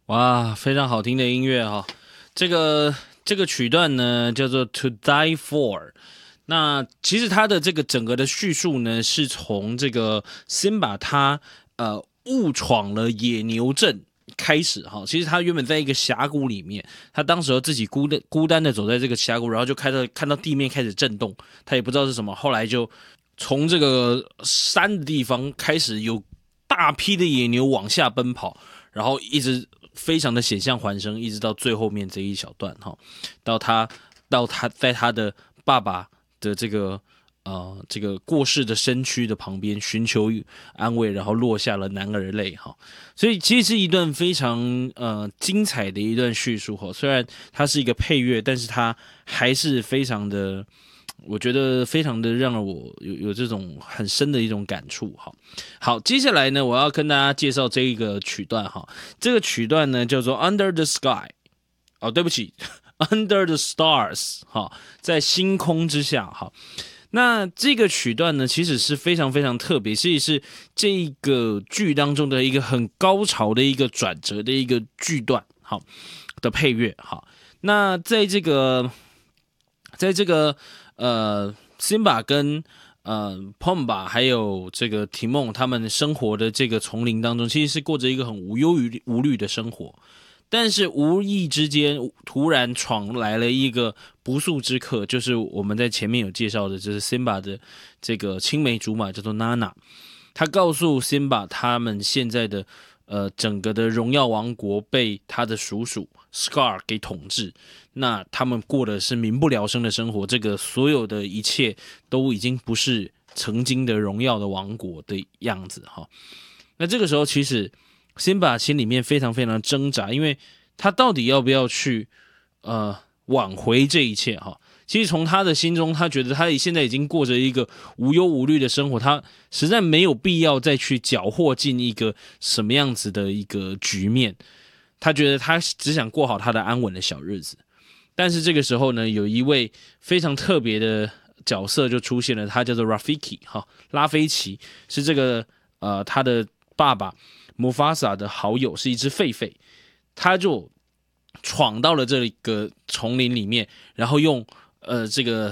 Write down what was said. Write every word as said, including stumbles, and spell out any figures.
哇，非常好听的音乐哈！这个这个曲段呢叫做《To Die For》。那其实它的这个整个的叙述呢，是从这个 Simba 他呃误闯了野牛镇开始哈。其实他原本在一个峡谷里面，他当时候自己孤单孤单的走在这个峡谷，然后就开始看到地面开始震动，他也不知道是什么，后来就从这个山的地方开始有大批的野牛往下奔跑，然后一直非常的险象环生，一直到最后面这一小段哈，到他到他在他的爸爸的这个呃这个过世的身躯的旁边寻求安慰，然后落下了男儿泪哈。所以其实是一段非常呃精彩的一段叙述哈。虽然它是一个配乐，但是它还是非常的。我觉得非常的让我有有这种很深的一种感触哈。好，接下来呢，我要跟大家介绍这一个曲段哈。这个曲段呢叫做 Under the Sky。哦，对不起，Under the Stars 哈，在星空之下哈。那这个曲段呢，其实是非常非常特别，其实是这个剧当中的一个很高潮的一个转折的一个剧段，好的配乐，好。那在这个，在这个呃，Simba 跟呃 Pomba 还有这个提梦他们生活的这个丛林当中，其实是过着一个很无忧无虑的生活。但是无意之间，突然闯来了一个不速之客，就是我们在前面有介绍的，就是 Simba 的这个青梅竹马，叫做娜娜。他告诉 Simba， 他们现在的呃整个的荣耀王国被他的叔叔 Scar 给统治，那他们过的是民不聊生的生活，这个所有的一切都已经不是曾经的荣耀的王国的样子哈。那这个时候，其实 Simba 心里面非常非常挣扎，因为他到底要不要去呃挽回这一切哈？其实从他的心中，他觉得他现在已经过着一个无忧无虑的生活，他实在没有必要再去搅和进一个什么样子的一个局面。他觉得他只想过好他的安稳的小日子。但是这个时候呢，有一位非常特别的角色就出现了，他叫做 Rafiki 哈，拉菲奇，是这个呃他的爸爸 Mufasa 的好友，是一只狒狒，他就闯到了这个丛林里面，然后用呃这个